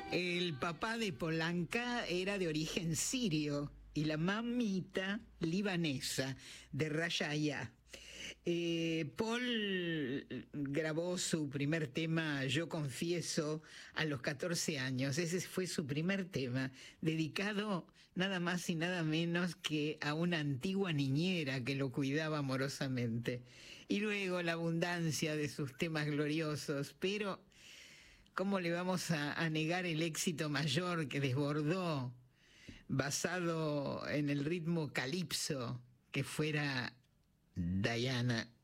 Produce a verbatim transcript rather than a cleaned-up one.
El papá de Polanca era de origen sirio y la mamita libanesa, de Rashaya. Eh, Paul grabó su primer tema, Yo Confieso, a los catorce años. Ese fue su primer tema, dedicado nada más y nada menos que a una antigua niñera que lo cuidaba amorosamente. Y luego la abundancia de sus temas gloriosos, pero ¿cómo le vamos a, a negar el éxito mayor que desbordó, basado en el ritmo calipso, que fuera Diana